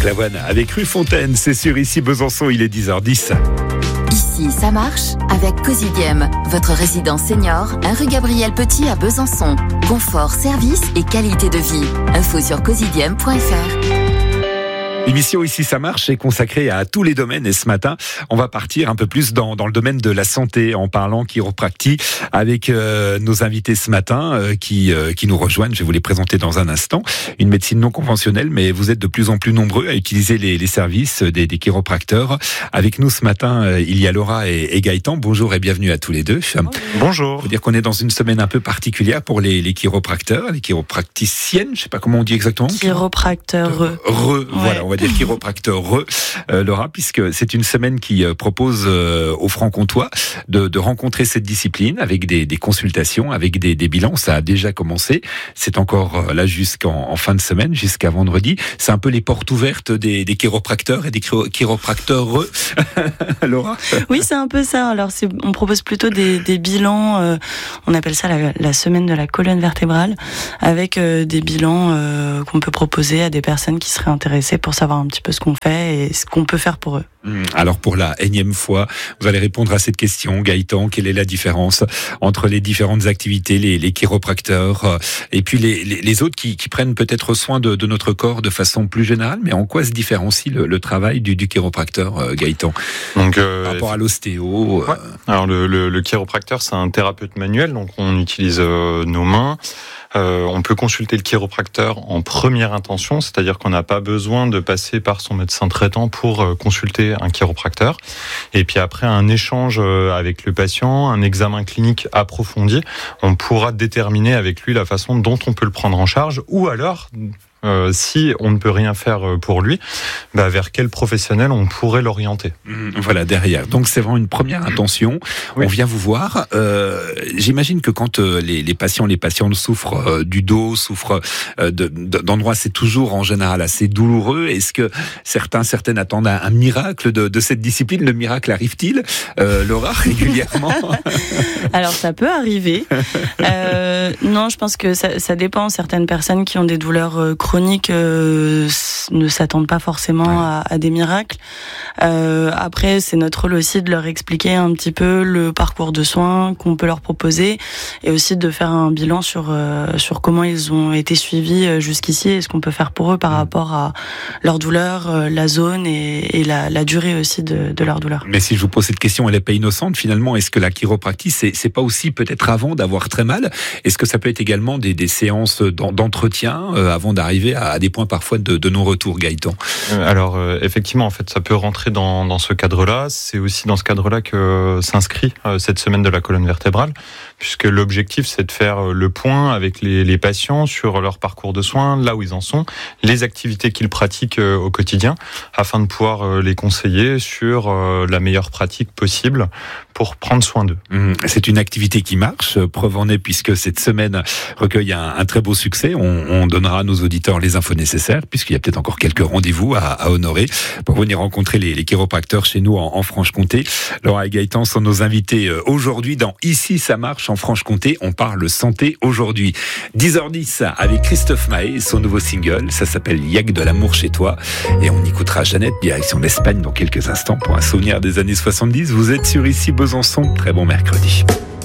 Lavoine avec Rue Fontaine, c'est sur Ici Besançon, il est 10h10. Ici, ça marche avec Cosidiem, votre résidence senior, 1 rue Gabriel Petit à Besançon. Confort, service et qualité de vie. Info sur cosidiem.fr. L'émission Ici ça marche est consacrée à tous les domaines et ce matin, on va partir un peu plus dans le domaine de la santé en parlant chiropractie avec nos invités ce matin qui nous rejoignent. Je vais vous les présenter dans un instant. Une médecine non conventionnelle, mais vous êtes de plus en plus nombreux à utiliser les services des chiropracteurs. Avec nous ce matin, il y a Laura et Gaëtan. Bonjour et bienvenue à tous les deux. Bonjour. Il faut dire qu'on est dans une semaine un peu particulière pour les chiropracteurs, les chiropracticiennes, je sais pas comment on dit exactement. Chiropracteur. Voilà, on va dire chiropracteur Laura, puisque c'est une semaine qui propose aux Franc-Comtois de rencontrer cette discipline avec des consultations, avec des bilans. Ça a déjà commencé. C'est encore là jusqu'en fin de semaine, jusqu'à vendredi. C'est un peu les portes ouvertes des chiropracteurs et des chiropracteurs Laura. Oui, c'est un peu ça. Alors, on propose plutôt des bilans. On appelle ça la semaine de la colonne vertébrale, avec des bilans qu'on peut proposer à des personnes qui seraient intéressées pour savoir un petit peu ce qu'on fait et ce qu'on peut faire pour eux. Alors pour la énième fois, vous allez répondre à cette question, Gaëtan. Quelle est la différence entre les différentes activités, les chiropracteurs et puis les autres qui prennent peut-être soin de notre corps de façon plus générale, mais en quoi se différencie le travail du chiropracteur, Gaëtan? Donc, par rapport à l'ostéo. Ouais. Alors le chiropracteur, c'est un thérapeute manuel, donc on utilise nos mains. On peut consulter le chiropracteur en première intention, c'est-à-dire qu'on n'a pas besoin de passer par son médecin traitant pour consulter un chiropracteur. Et puis après un échange avec le patient, un examen clinique approfondi, on pourra déterminer avec lui la façon dont on peut le prendre en charge, ou alors si on ne peut rien faire pour lui, vers quel professionnel on pourrait l'orienter. Voilà, derrière. Donc c'est vraiment une première intention. Oui. On vient vous voir. J'imagine que quand les patientes souffrent du dos, souffrent d'endroits, c'est toujours en général assez douloureux. Est-ce que certaines attendent un miracle de cette discipline? Le miracle arrive-t-il, Laura, régulièrement? Alors ça peut arriver. Non, je pense que ça dépend. Certaines personnes qui ont des douleurs chroniques ne s'attendent pas forcément à des miracles. Après, c'est notre rôle aussi de leur expliquer un petit peu le parcours de soins qu'on peut leur proposer et aussi de faire un bilan sur comment ils ont été suivis jusqu'ici et ce qu'on peut faire pour eux par rapport à leur douleur, la zone et la durée aussi de leur douleur. Mais si je vous pose cette question, elle n'est pas innocente finalement. Est-ce que la chiropractie, c'est pas aussi peut-être avant d'avoir très mal? Est-ce que ça peut être également des séances d'entretien avant d'arriver à des points parfois de non-retour, Gaëtan? Alors effectivement, en fait, ça peut rentrer dans ce cadre-là. C'est aussi dans ce cadre-là que s'inscrit cette semaine de la colonne vertébrale, puisque l'objectif, c'est de faire le point avec les patients sur leur parcours de soins, là où ils en sont, les activités qu'ils pratiquent au quotidien, afin de pouvoir les conseiller sur la meilleure pratique possible pour prendre soin d'eux. C'est une activité qui marche, preuve en est, puisque cette semaine recueille un très beau succès. On donnera à nos auditeurs les infos nécessaires, puisqu'il y a peut-être encore quelques rendez-vous à honorer pour venir rencontrer les chiropracteurs chez nous en Franche-Comté. Laura et Gaëtan sont nos invités aujourd'hui dans Ici ça marche en Franche-Comté. On parle santé aujourd'hui. 10h10 avec Christophe Maé, son nouveau single, ça s'appelle Y'a que de l'amour chez toi. Et on écoutera Jeannette, direction l'Espagne dans quelques instants pour un souvenir des années 70. Vous êtes sur Ici Besançon. Très bon mercredi.